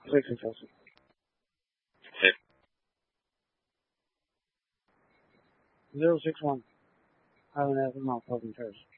6 and Chelsea. 061. Highland Avenue, Mount Pleasant Terrace.